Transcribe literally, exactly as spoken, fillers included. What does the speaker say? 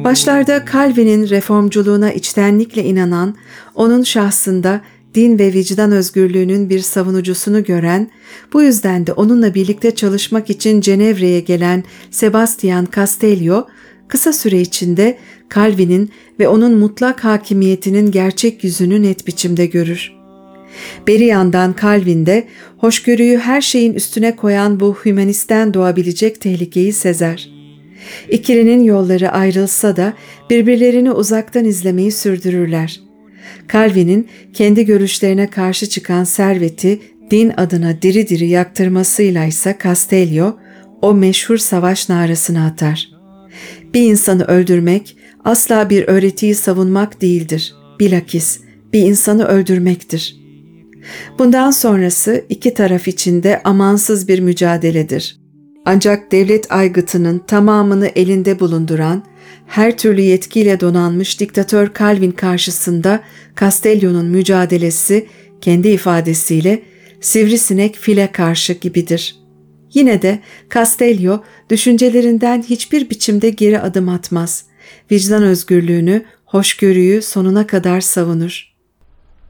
Başlarda Calvin'in reformculuğuna içtenlikle inanan, onun şahsında din ve vicdan özgürlüğünün bir savunucusunu gören, bu yüzden de onunla birlikte çalışmak için Cenevre'ye gelen Sebastian Castellio, kısa süre içinde Calvin'in ve onun mutlak hakimiyetinin gerçek yüzünü net biçimde görür. Beri yandan Calvin de hoşgörüyü her şeyin üstüne koyan bu hümanisten doğabilecek tehlikeyi sezer. İkilinin yolları ayrılsa da birbirlerini uzaktan izlemeyi sürdürürler. Calvin'in kendi görüşlerine karşı çıkan serveti din adına diri diri yaktırmasıyla ise Castellio o meşhur savaş narasını atar. Bir insanı öldürmek asla bir öğretiyi savunmak değildir. Bilakis bir insanı öldürmektir. Bundan sonrası iki taraf için de amansız bir mücadeledir. Ancak devlet aygıtının tamamını elinde bulunduran, her türlü yetkiyle donanmış diktatör Calvin karşısında Castellio'nun mücadelesi kendi ifadesiyle sivrisinek file karşı gibidir. Yine de Castellio düşüncelerinden hiçbir biçimde geri adım atmaz. Vicdan özgürlüğünü, hoşgörüyü sonuna kadar savunur.